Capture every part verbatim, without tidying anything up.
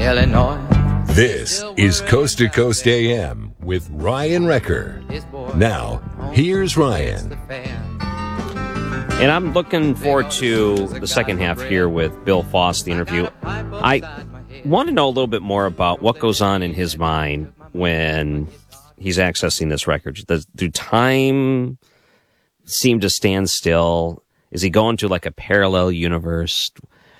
Illinois. This is Coast to Coast A M with Ryan Wrecker. Now, here's Ryan. And I'm looking forward to the second half here with Bill Foss, the interview. I want to know a little bit more about what goes on in his mind when he's accessing this record. Does do time seem to stand still? Is he going to like a parallel universe?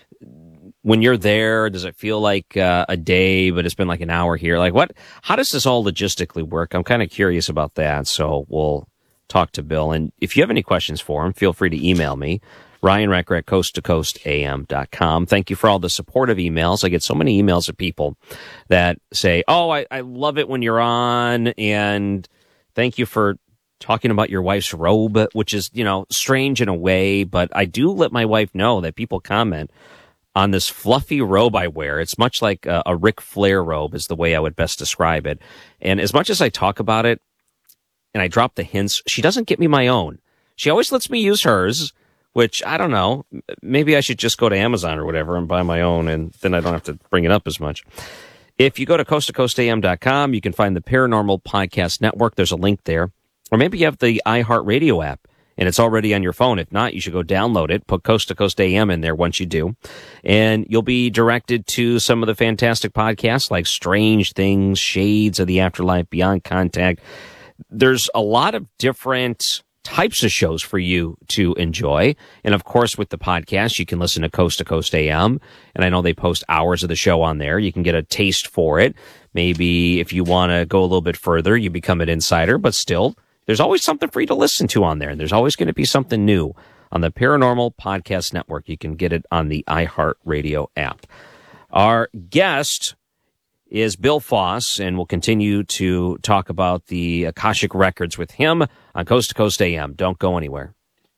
When you're there, does it feel like uh, a day, but it's been like an hour here? Like what? How does this all logistically work? I'm kind of curious about that. So we'll talk to Bill. And if you have any questions for him, feel free to email me, Ryan Wrecker at coast to coast a m dot com. Thank you for all the supportive emails. I get so many emails of people that say, oh, I, I love it when you're on, and thank you for talking about your wife's robe, which is, you know, strange in a way, but I do let my wife know that people comment on this fluffy robe I wear. It's much like a, a Ric Flair robe is the way I would best describe it. And as much as I talk about it and I drop the hints, she doesn't get me my own. She always lets me use hers, which I don't know. Maybe I should just go to Amazon or whatever and buy my own, and then I don't have to bring it up as much. If you go to coast to coast a m dot com, you can find the Paranormal Podcast Network. There's a link there. Or maybe you have the iHeartRadio app and it's already on your phone. If not, you should go download it. Put Coast to Coast A M in there once you do. And you'll be directed to some of the fantastic podcasts like Strange Things, Shades of the Afterlife, Beyond Contact. There's a lot of different types of shows for you to enjoy. And of course, with the podcast, you can listen to Coast to Coast A M. And I know they post hours of the show on there. You can get a taste for it. Maybe if you want to go a little bit further, you become an insider, but still, there's always something for you to listen to on there. And there's always going to be something new on the Paranormal Podcast Network. You can get it on the iHeartRadio app. Our guest is Bill Foss, and we'll continue to talk about the Akashic Records with him on Coast to Coast A M. Don't go anywhere.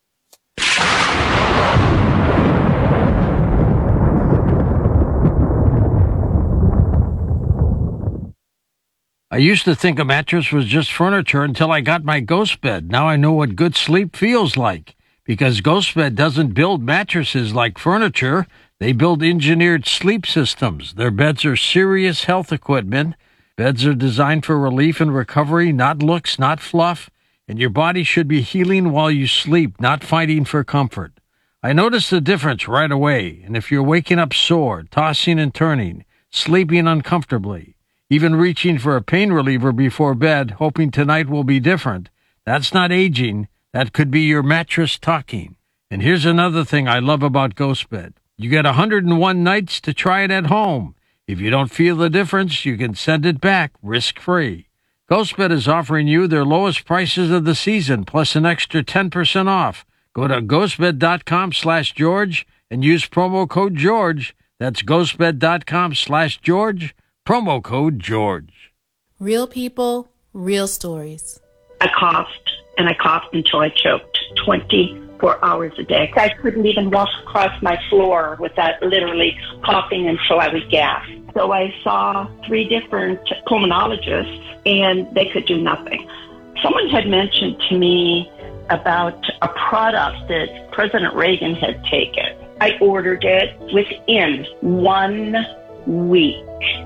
I used to think a mattress was just furniture until I got my Ghost Bed. Now I know what good sleep feels like. Because Ghost Bed doesn't build mattresses like furniture. They build engineered sleep systems. Their beds are serious health equipment. Beds are designed for relief and recovery, not looks, not fluff. And your body should be healing while you sleep, not fighting for comfort. I noticed the difference right away. And if you're waking up sore, tossing and turning, sleeping uncomfortably, even reaching for a pain reliever before bed, hoping tonight will be different, that's not aging. That could be your mattress talking. And here's another thing I love about Ghost Bed. You get one hundred one nights to try it at home. If you don't feel the difference, you can send it back risk-free. Ghost Bed is offering you their lowest prices of the season, plus an extra ten percent off. Go to ghostbed.com slash George and use promo code George. That's ghostbed.com slash George. Promo code George. Real people, real stories. I coughed, and I coughed until I choked twenty-four hours a day. I couldn't even walk across my floor without literally coughing until I would gasp. So I saw three different pulmonologists, and they could do nothing. Someone had mentioned to me about a product that President Reagan had taken. I ordered it within one week.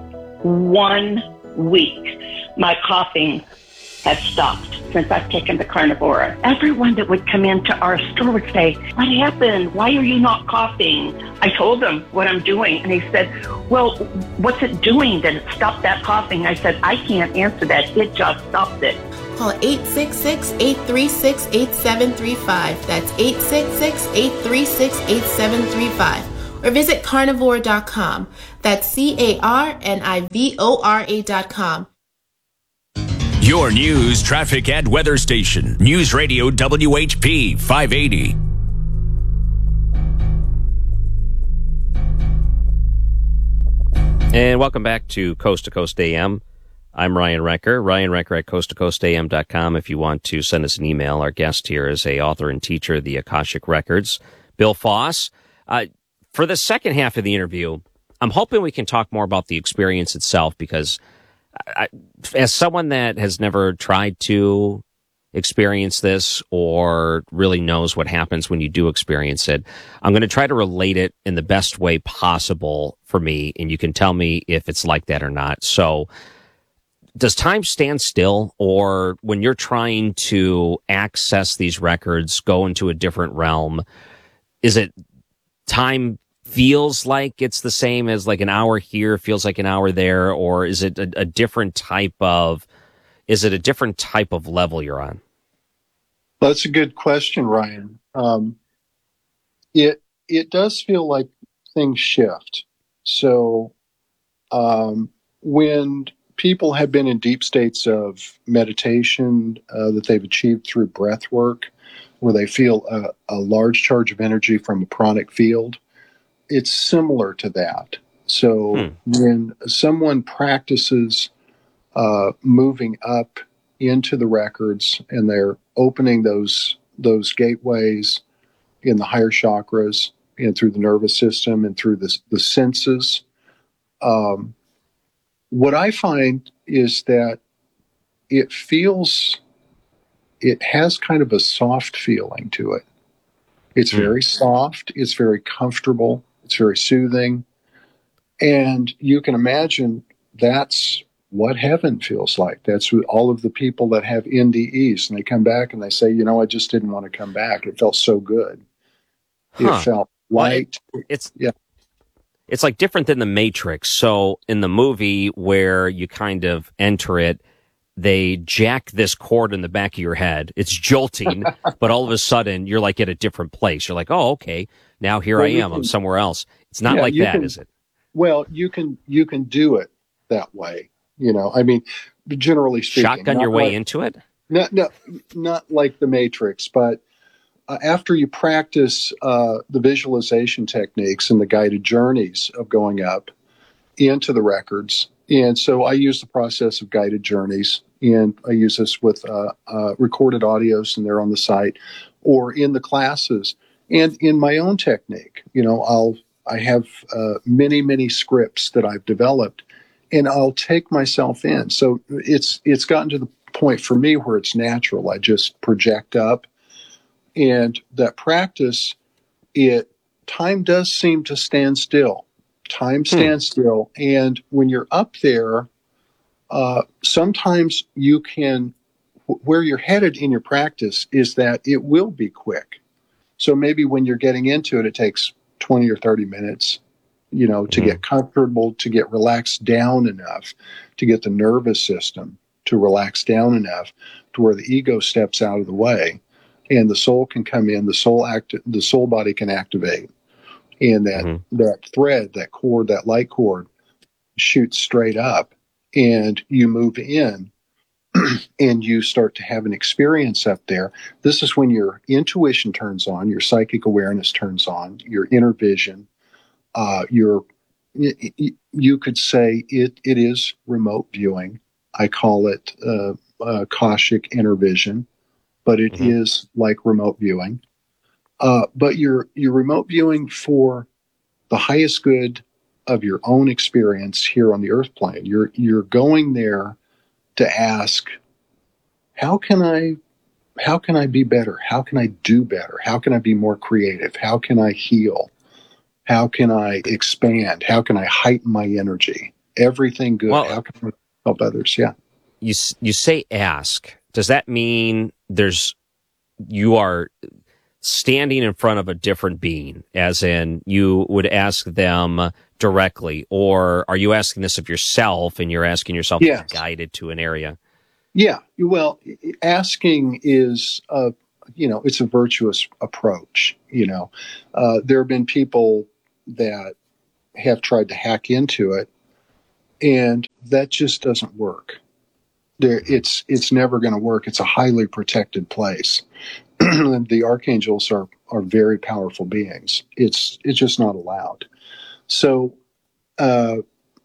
One week, my coughing has stopped since I've taken the Carnivora. Everyone that would come into our store would say, what happened? Why are you not coughing? I told them what I'm doing, and they said, well, what's it doing that it stopped that coughing? I said, I can't answer that. It just stopped it. Call eight six six, eight three six, eight seven three five. That's eight six six, eight three six, eight seven three five. Or visit carnivore dot com. That's C A R N I V O R A dot com. Your news, traffic, and weather station. News Radio W H P five eighty. And welcome back to Coast to Coast A M. I'm Ryan Wrecker, Ryan Wrecker at coast to coast a m dot com if you want to send us an email. Our guest here is a author and teacher of the Akashic Records, Bill Foss. Uh, For the second half of the interview, I'm hoping we can talk more about the experience itself, because I, as someone that has never tried to experienced this or really knows what happens when you do experience it. I'm going to try to relate it in the best way possible for me, and you can tell me if it's like that or not. So, does time stand still, or when you're trying to access these records, go into a different realm, is it time feels like it's the same as like an hour here, feels like an hour there, or is it a, a different type of, is it a different type of level you're on? Well, that's a good question, Ryan. Um, it it does feel like things shift. So um, when people have been in deep states of meditation uh, that they've achieved through breath work, where they feel a, a large charge of energy from a pranic field, it's similar to that. So hmm. when someone practices uh, moving up into the records and they're opening those those gateways in the higher chakras and through the nervous system and through the, the senses, um, what I find is that it feels, it has kind of a soft feeling to it. It's hmm. very soft. It's very comfortable. It's very soothing. And you can imagine that's what heaven feels like. That's what all of the people that have N D Es, and they come back and they say, you know, I just didn't want to come back. It felt so good. Huh. It felt light. Well, it, it's, yeah. It's like different than the Matrix. So in the movie where you kind of enter it, they jack this cord in the back of your head. It's jolting, but all of a sudden you're like at a different place. You're like, oh, okay, now here well, I am. Can, I'm somewhere else. It's not yeah, like that, can, is it? Well, you can you can do it that way. You know, I mean, generally speaking, shotgun your way like, into it. No, no, not like the Matrix, but uh, after you practice uh, the visualization techniques and the guided journeys of going up into the records. And so I use the process of guided journeys, and I use this with uh, uh, recorded audios, and they're on the site, or in the classes, and in my own technique. You know, I'll I have uh, many many scripts that I've developed, and I'll take myself in. So it's it's gotten to the point for me where it's natural. I just project up, and that practice, it time does seem to stand still. Time stands hmm. still, and when you're up there, uh, sometimes you can, where you're headed in your practice is that it will be quick. So maybe when you're getting into it, it takes twenty or thirty minutes, you know, to hmm. get comfortable, to get relaxed down enough, to get the nervous system to relax down enough to where the ego steps out of the way, and the soul can come in, the soul act, the soul body can activate. And that, mm-hmm. that thread, that cord, that light cord shoots straight up, and you move in and you start to have an experience up there. This is when your intuition turns on, your psychic awareness turns on, your inner vision, uh, your, you could say it, it is remote viewing. I call it uh, uh, Akashic inner vision, but it mm-hmm. is like remote viewing. Uh, but you're you're remote viewing for the highest good of your own experience here on the earth plane. You're you're going there to ask, how can I how can I be better? How can I do better? How can I be more creative? How can I heal? How can I expand? How can I heighten my energy? Everything good. Well, how can I help others? Yeah. You you say ask. Does that mean there's you are standing in front of a different being, as in you would ask them directly, or are you asking this of yourself and you're asking yourself yes. to be guided to an area? Yeah, well, asking is, a, you know, it's a virtuous approach. You know, uh, there have been people that have tried to hack into it, and that just doesn't work. There, it's it's never going to work. It's a highly protected place. The archangels are, are very powerful beings. It's it's just not allowed. So uh,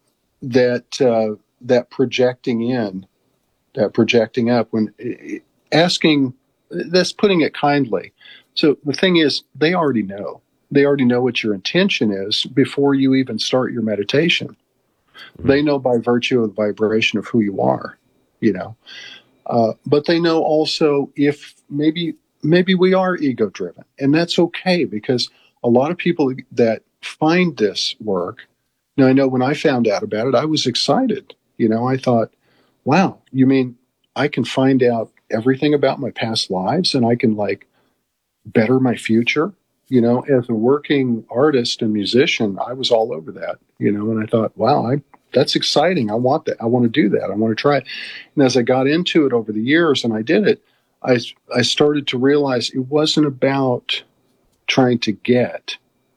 that uh, that projecting in, that projecting up, when asking, that's putting it kindly. So the thing is, they already know. They already know what your intention is before you even start your meditation. Mm-hmm. They know by virtue of the vibration of who you are. You know. Uh, but they know also if maybe maybe we are ego driven, and that's okay, because a lot of people that find this work. Now, I know when I found out about it, I was excited. You know, I thought, wow, you mean I can find out everything about my past lives and I can like better my future? You know, as a working artist and musician, I was all over that, you know, and I thought, wow, I, that's exciting. I want that. I want to do that. I want to try it. And as I got into it over the years and I did it, I, I started to realize it wasn't about trying to get,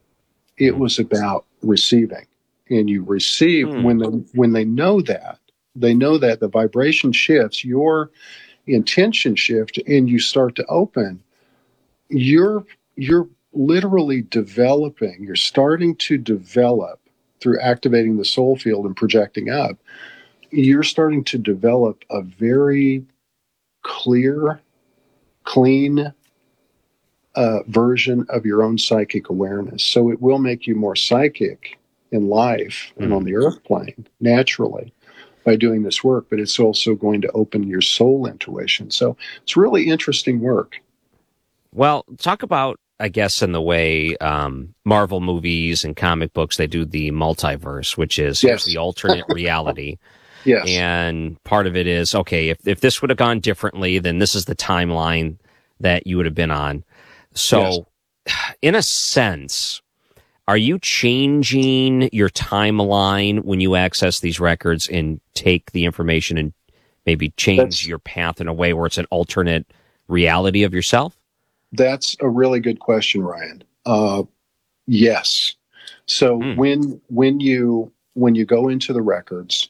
it was about receiving. And you receive hmm. when they, when they know that, they know that the vibration shifts, your intention shift, and you start to open, you're, you're, literally developing, you're starting to develop through activating the soul field and projecting up, you're starting to develop a very clear, clean uh, version of your own psychic awareness. So it will make you more psychic in life mm-hmm. and on the earth plane naturally by doing this work, but it's also going to open your soul intuition. So it's really interesting work. Well, talk about, I guess, in the way um, Marvel movies and comic books, they do the multiverse, which is yes. here's the alternate reality. Yes. And part of it is, okay, if, if this would have gone differently, then this is the timeline that you would have been on. So yes. in a sense, are you changing your timeline when you access these records and take the information and maybe change That's, your path in a way where it's an alternate reality of yourself? That's a really good question, Ryan. Uh, yes. So mm. when when you when you go into the records,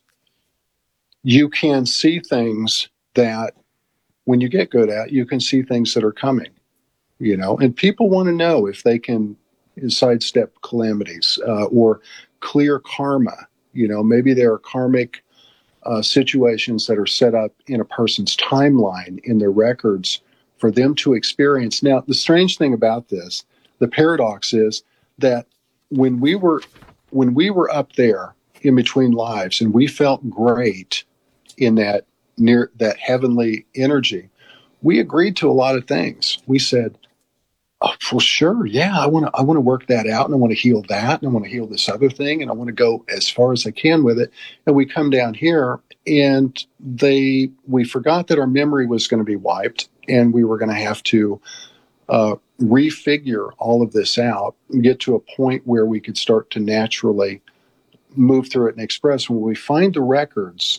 you can see things that when you get good at, you can see things that are coming. You know, and people want to know if they can sidestep calamities uh, or clear karma. You know, maybe there are karmic uh, situations that are set up in a person's timeline in their records for them to experience. Now, the strange thing about this, the paradox is that when we were when we were up there in between lives and we felt great in that near that heavenly energy, we agreed to a lot of things. We said, oh, well, sure, yeah, I want to I want to work that out, and I want to heal that, and I want to heal this other thing, and I want to go as far as I can with it. And we come down here, and they we forgot that our memory was going to be wiped, and we were going to have to uh, refigure all of this out and get to a point where we could start to naturally move through it and express. When we find the records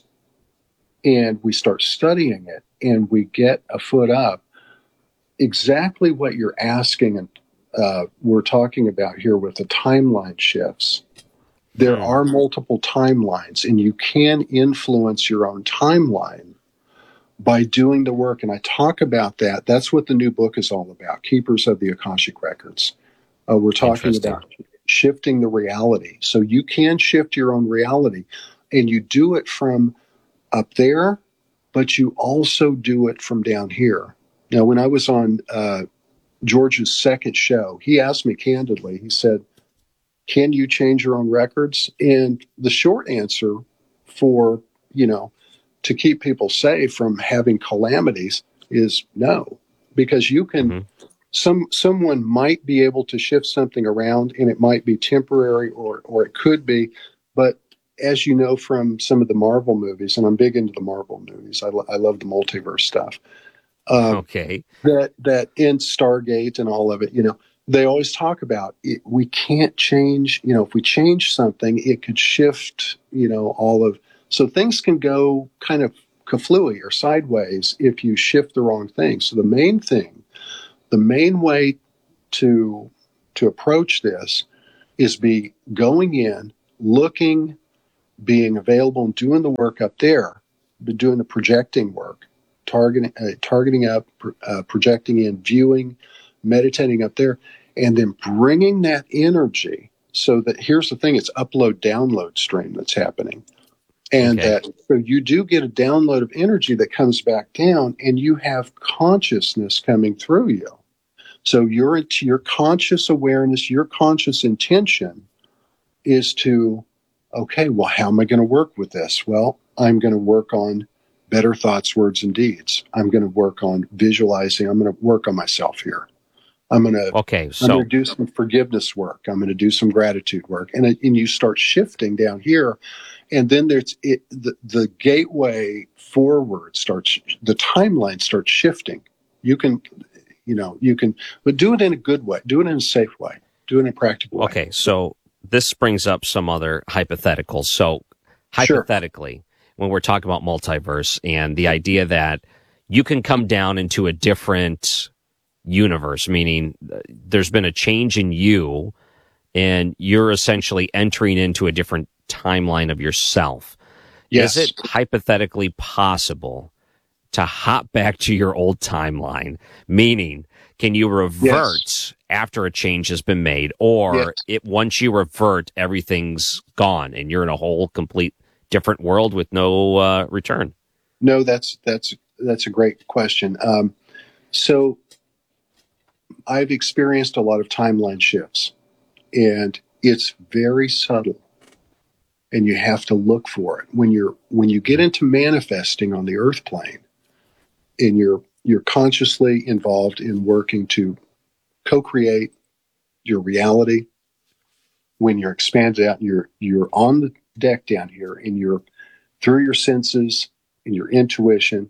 and we start studying it and we get a foot up, exactly what you're asking and uh, we're talking about here with the timeline shifts. There hmm. are multiple timelines, and you can influence your own timeline by doing the work. And I talk about that. That's what the new book is all about, Keepers of the Akashic Records. Uh, we're talking about shifting the reality. So you can shift your own reality, and you do it from up there, but you also do it from down here. Now, when I was on uh, George's second show, he asked me candidly, he said, can you change your own records? And the short answer for, you know, to keep people safe from having calamities is no, because you can, mm-hmm. some someone might be able to shift something around, and it might be temporary or or it could be, but as you know from some of the Marvel movies, and I'm big into the Marvel movies, I, lo- I love the multiverse stuff. Um, okay. That that in Stargate and all of it, you know, they always talk about it, we can't change, you know, if we change something, it could shift, you know, all of, so things can go kind of kaflooey or sideways if you shift the wrong thing. So the main thing, the main way to to approach this is be going in, looking, being available and doing the work up there, but doing the projecting work. Targeting, uh, targeting up, uh, projecting in, viewing, meditating up there, and then bringing that energy. So that here's the thing: it's upload download stream that's happening, and okay. that so you do get a download of energy that comes back down, and you have consciousness coming through you. So your your conscious awareness, your conscious intention is to, okay, well, how am I going to work with this? Well, I'm going to work on better thoughts, words, and deeds. I'm going to work on visualizing. I'm going to work on myself here. I'm going to okay. So I'm going to do some forgiveness work. I'm going to do some gratitude work, and and you start shifting down here, and then there's it, the the gateway forward starts. The timeline starts shifting. You can, you know, you can, but do it in a good way. Do it in a safe way. Do it in a practical way. Okay, so this brings up some other hypotheticals. So hypothetically, sure. when we're talking about multiverse and the idea that you can come down into a different universe, meaning there's been a change in you and you're essentially entering into a different timeline of yourself. Yes. Is it hypothetically possible to hop back to your old timeline? Meaning, can you revert yes. after a change has been made, or yes. it once you revert, everything's gone and you're in a whole complete different world with no uh, return? No, that's that's that's a great question. Um, so I've experienced a lot of timeline shifts, and it's very subtle, and you have to look for it. When you're when you get into manifesting on the earth plane, and you're you're consciously involved in working to co-create your reality, when you're expanded out, you're you're on the deck down here, and you're through your senses and your intuition,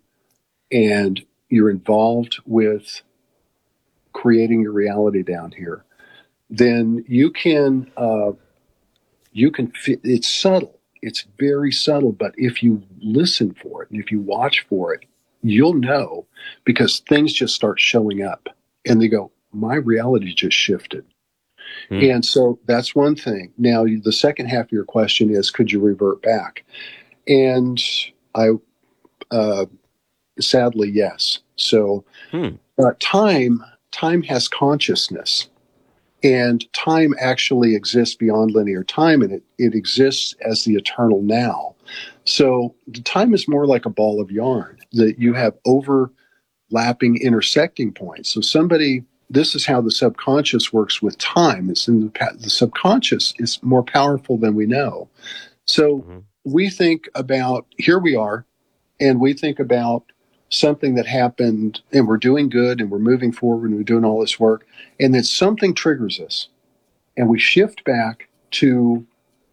and you're involved with creating your reality down here, then you can uh, you can fi- it's subtle, it's very subtle, but if you listen for it and if you watch for it, you'll know, because things just start showing up and they go, my reality just shifted. Hmm. And so that's one thing. Now, the second half of your question is, could you revert back? And I, uh, sadly, yes. So hmm. uh, time, time has consciousness, and time actually exists beyond linear time, and it, it exists as the eternal now. So the time is more like a ball of yarn that you have overlapping, intersecting points. So somebody, this is how the subconscious works with time. It's in the, the subconscious is more powerful than we know. So mm-hmm. we think about, here we are, and we think about something that happened, and we're doing good, and we're moving forward, and we're doing all this work, and then something triggers us, and we shift back to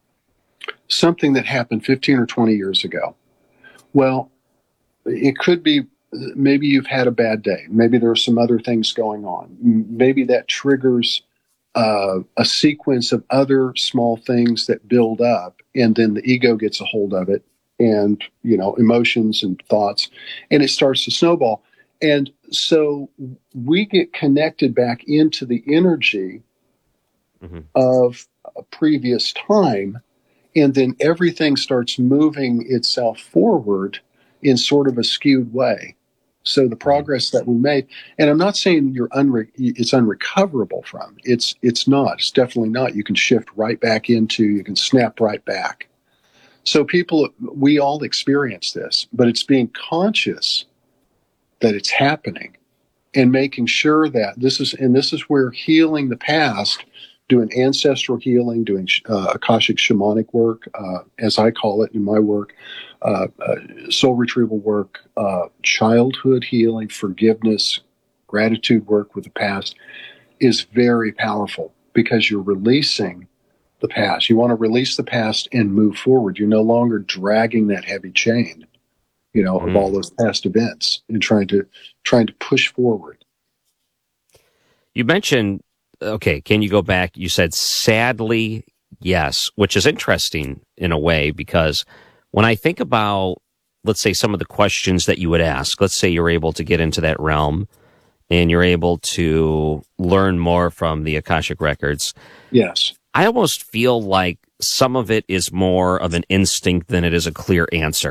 something that happened fifteen or twenty years ago. Well, it could be maybe you've had a bad day. Maybe there are some other things going on. Maybe that triggers uh, a sequence of other small things that build up, and then the ego gets a hold of it, and, you know, emotions and thoughts, and it starts to snowball. And so we get connected back into the energy mm-hmm. of a previous time, and then everything starts moving itself forward in sort of a skewed way. So the progress that we made, and I'm not saying you're unre- it's unrecoverable from. It's it's not. It's definitely not. You can shift right back into. You can snap right back. So people, we all experience this, but it's being conscious that it's happening, and making sure that this is, and this is where healing the past, doing ancestral healing, doing uh, Akashic shamanic work, uh, as I call it in my work, uh, uh, soul retrieval work, uh, childhood healing, forgiveness, gratitude work with the past is very powerful, because you're releasing the past. You want to release the past and move forward. You're no longer dragging that heavy chain, you know, mm. of all those past events, and trying to trying to push forward. You mentioned, okay, can you go back? You said, sadly, yes, which is interesting in a way, because when I think about, let's say, some of the questions that you would ask, let's say you're able to get into that realm and you're able to learn more from the Akashic records. Yes. I almost feel like some of it is more of an instinct than it is a clear answer.